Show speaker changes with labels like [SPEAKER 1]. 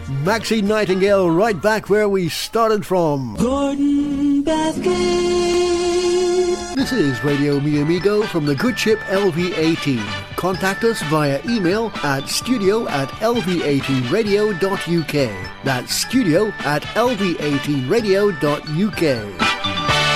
[SPEAKER 1] Maxine Nightingale, right back where we started from.
[SPEAKER 2] Gordon Bathgate.
[SPEAKER 1] This is Radio Mi Amigo from the good ship LV18. Contact us via email at studio@lv18radio.uk. That's studio@lv18radio.uk.